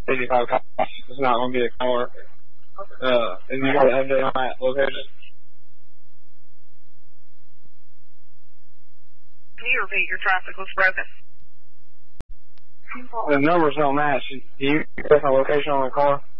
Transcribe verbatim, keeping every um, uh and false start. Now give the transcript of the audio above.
eighty-five cops. It's not going to be a car. Uh, and you got an update on that location? Can you repeat? Your traffic was broken. The numbers don't match. Do you get the location on the car?